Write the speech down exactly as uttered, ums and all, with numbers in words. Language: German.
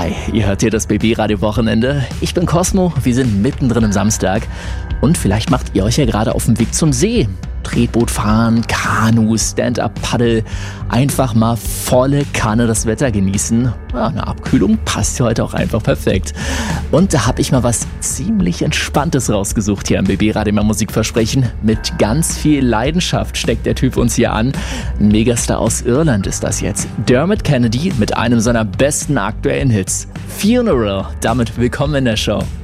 Hi, ihr hört hier das B B-Radio-Wochenende. Ich bin Cosmo, wir sind mittendrin im Samstag. Und vielleicht macht ihr euch ja gerade auf dem Weg zum See. Tretboot fahren, Kanu, Stand-Up-Paddle. Einfach mal volle Kanne das Wetter genießen. Ja, eine Abkühlung passt hier heute auch einfach perfekt. Und da habe ich mal was ziemlich Entspanntes rausgesucht hier im B B-Radio mal Musikversprechen. Mit ganz viel Leidenschaft steckt der Typ uns hier an. Ein Megastar aus Irland ist das jetzt. Dermot Kennedy mit einem seiner besten aktuellen Hits. Funeral. Damit willkommen in der Show.